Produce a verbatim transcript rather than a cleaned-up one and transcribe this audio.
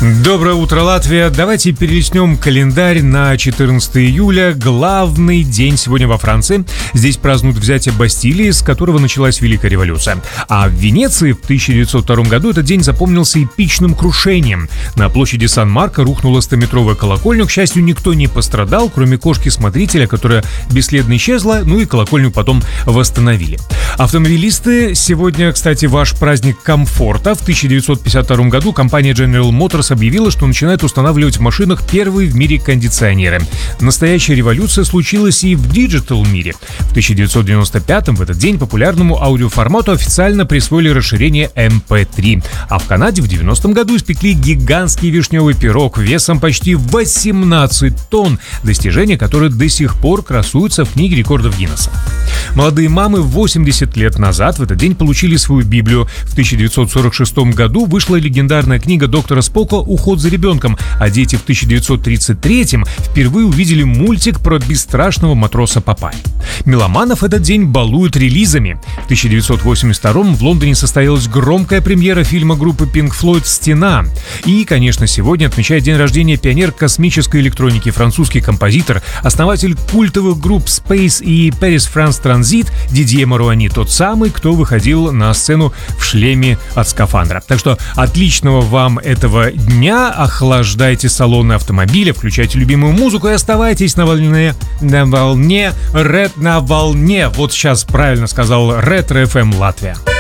Доброе утро, Латвия. Давайте перелистнем календарь на четырнадцатое июля. Главный день сегодня во Франции. Здесь празднуют взятие Бастилии, с которого началась Великая революция. А в Венеции в тысяча девятьсот втором году этот день запомнился эпичным крушением. На площади Сан-Марко рухнула стометровая колокольня. К счастью, никто не пострадал, кроме кошки-смотрителя, которая бесследно исчезла, ну и колокольню потом восстановили. Автомобилисты, сегодня, кстати, ваш праздник комфорта. В тысяча девятьсот пятьдесят втором году компания General Motors объявила, что начинает устанавливать в машинах первые в мире кондиционеры. Настоящая революция случилась и в диджитал-мире. В тысяча девятьсот девяносто пятом в этот день популярному аудиоформату официально присвоили расширение эм пэ три. А в Канаде в девяностом году испекли гигантский вишневый пирог весом почти восемнадцать тонн, достижение, которое до сих пор красуется в книге рекордов Гиннесса. Молодые мамы восемьдесят лет назад в этот день получили свою Библию. В тысяча девятьсот сорок шестом году вышла легендарная книга доктора Спока «Уход за ребенком», а дети в тысяча девятьсот тридцать третьем впервые увидели мультик про бесстрашного матроса Папайю. Меломанов этот день балуют релизами. В тысяча девятьсот восемьдесят втором в Лондоне состоялась громкая премьера фильма группы Pink Floyd «Стена». И, конечно, сегодня отмечает день рождения пионер космической электроники, французский композитор, основатель культовых групп Space и Paris France Transit Дидье Маруани, тот самый, кто выходил на сцену в шлеме от скафандра. Так что отличного вам этого дня, охлаждайте салоны автомобиля, включайте любимую музыку и оставайтесь на волне, на волне, ред на волне. Вот сейчас правильно сказал Ретро эф эм Латвия.